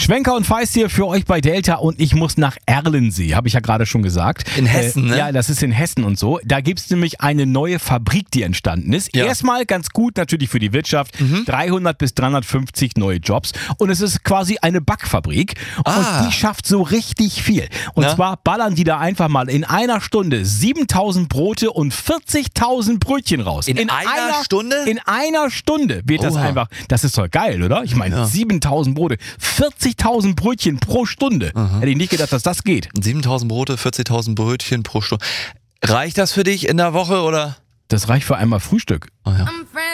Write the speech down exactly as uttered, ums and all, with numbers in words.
Schwenker und Feist hier für euch bei Delta und ich muss nach Erlensee, habe ich ja gerade schon gesagt. In Hessen, äh, ne? Ja, das ist in Hessen und so. Da gibt es nämlich eine neue Fabrik, die entstanden ist. Ja. Erstmal ganz gut natürlich für die Wirtschaft. Mhm. dreihundert bis dreihundertfünfzig neue Jobs. Und es ist quasi eine Backfabrik. Ah. Und die schafft so richtig viel. Und Na? zwar ballern die da einfach mal in einer Stunde siebentausend Brote und vierzigtausend Brötchen raus. In einer Stunde? In einer Stunde wird das Oha. einfach. Das ist doch geil, oder? Ich meine, Ja. siebentausend Brote, vierzigtausend Brötchen pro Stunde. Hätte ich nicht gedacht, dass das geht. siebentausend Brote, vierzigtausend Brötchen pro Stunde. Reicht das für dich in der Woche oder? Das reicht für einmal Frühstück. Oh ja.